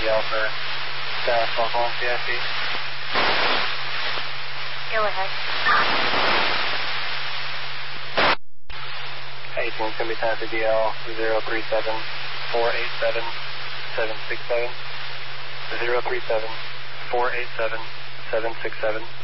DL for staff on CIC. Go ahead. 18's going to be sent to DL 037 487 767. 037 487 767.